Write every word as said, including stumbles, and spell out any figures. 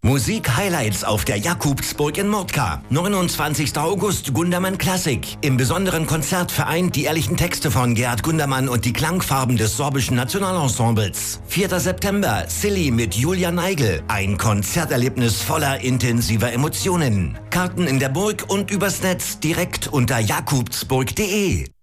Musik-Highlights auf der Jakobsburg in Murtka. neunundzwanzigster August Gundermann Klassik. Im besonderen Konzert vereint die ehrlichen Texte von Gerhard Gundermann und die Klangfarben des sorbischen Nationalensembles. vierter September Silly mit Julia Neigel. Ein Konzerterlebnis voller intensiver Emotionen. Karten in der Burg und übers Netz direkt unter jakobsburg punkt de.